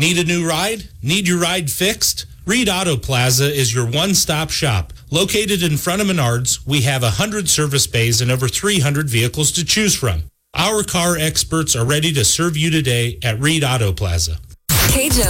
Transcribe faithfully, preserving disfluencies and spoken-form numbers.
Need a new ride? Need your ride fixed? Reed Auto Plaza is your one-stop shop. Located in front of Menards, we have one hundred service bays and over three hundred vehicles to choose from. Our car experts are ready to serve you today at Reed Auto Plaza. K J